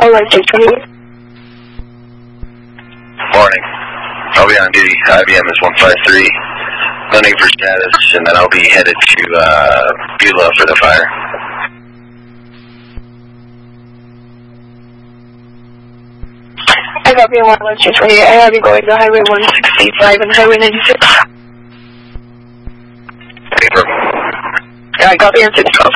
Alright, 628. Morning. I'll be on duty. IBM is 153. No need for status, and then I'll be headed to Beulah for the fire. I copy on 11228. I have you going to Highway 165 and Highway 96. Paper. I copy on 612.